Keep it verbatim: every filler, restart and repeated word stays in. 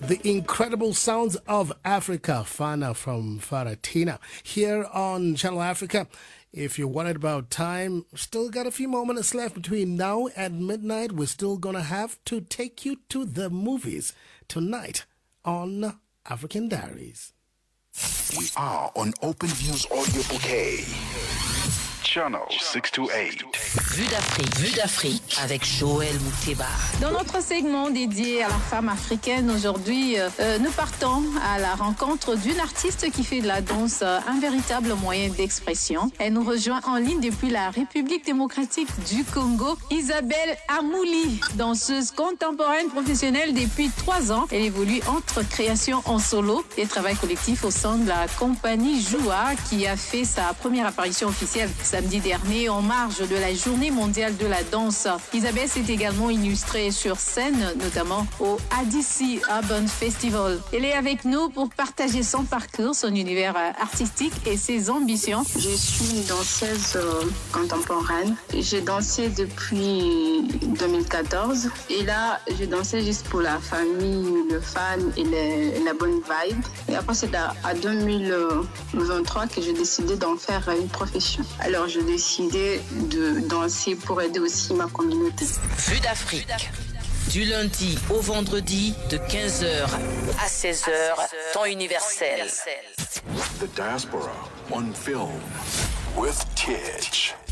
The incredible sounds of Africa, Fana from Faratina, here on Channel Africa. If you're worried about time, still got a few more minutes left between now and midnight. We're still gonna have to take you to the movies tonight on African Diaries. We are on Open Views Audio Bouquet. Channel six two eight. Vue d'Afrique, Vue d'Afrique avec Joël Mouteba. Dans notre segment dédié à la femme africaine, aujourd'hui, euh, nous partons à la rencontre d'une artiste qui fait de la danse euh, un véritable moyen d'expression. Elle nous rejoint en ligne depuis la République démocratique du Congo, Isabelle Amouli, danseuse contemporaine professionnelle depuis trois ans. Elle évolue entre création en solo et travail collectif au sein de la compagnie Joua, qui a fait sa première apparition officielle samedi dernier en marge de la Journée mondiale de la danse. Isabelle s'est également illustrée sur scène, notamment au A D C Urban Festival. Elle est avec nous pour partager son parcours, son univers artistique et ses ambitions. Je suis une danseuse euh, contemporaine. J'ai dansé depuis deux mille quatorze et là, je dansais juste pour la famille, le fan et le, la bonne vibe. Et après, c'est à, à deux mille vingt-trois que j'ai décidé d'en faire une profession. Alors, j'ai décidé de danser pour aider aussi ma communauté. Vue d'Afrique, du lundi au vendredi de quinze heures à seize heures, temps universel. The Diaspora on film with Titch.